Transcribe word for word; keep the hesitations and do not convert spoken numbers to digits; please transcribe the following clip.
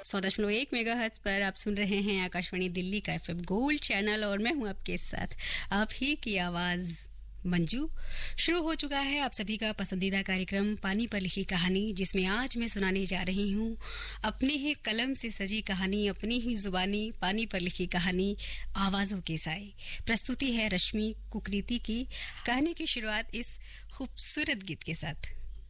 सौ दशमलव एक मेगाहर्ट्ज पर आप सुन रहे हैं आकाशवाणी दिल्ली का एफएम गोल्ड चैनल और मैं हूं आपके साथ आप ही की आवाज मंजू। शुरू हो चुका है आप सभी का पसंदीदा कार्यक्रम पानी पर लिखी कहानी, जिसमें आज मैं सुनाने जा रही हूं अपने ही कलम से सजी कहानी, अपनी ही जुबानी पानी पर लिखी कहानी आवाजों के साए। प्रस्तुति है रश्मि कुकरीती की। कहानी की शुरुआत इस खूबसूरत गीत के साथ।